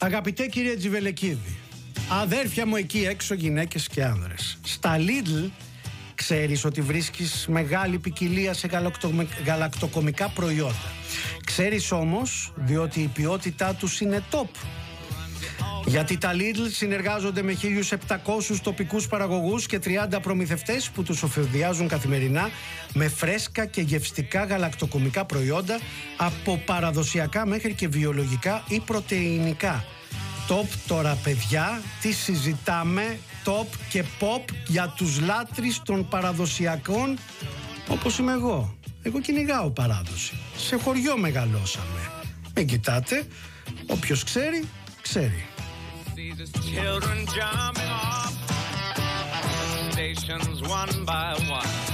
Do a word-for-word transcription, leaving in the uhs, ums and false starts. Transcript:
Αγαπητέ κύριε Τζιβελεκίδη, αδέρφια μου εκεί έξω, γυναίκες και άνδρες, στα Lidl ξέρεις ότι βρίσκεις μεγάλη ποικιλία σε γαλακτοκομικά προϊόντα. Ξέρεις όμως, διότι η ποιότητά τους είναι top. Γιατί τα Lidl συνεργάζονται με χίλιους επτακόσιους τοπικούς παραγωγούς και τριάντα προμηθευτές που τους εφοδιάζουν καθημερινά με φρέσκα και γευστικά γαλακτοκομικά προϊόντα, από παραδοσιακά μέχρι και βιολογικά ή πρωτεϊνικά. Top τώρα, παιδιά, τι συζητάμε? Top και pop για τους λάτρεις των παραδοσιακών, όπως είμαι εγώ. Εγώ κυνηγάω παράδοση. Σε χωριό μεγαλώσαμε. Μην κοιτάτε, όποιος ξέρει, ξέρει. Children jumping off stations one by one.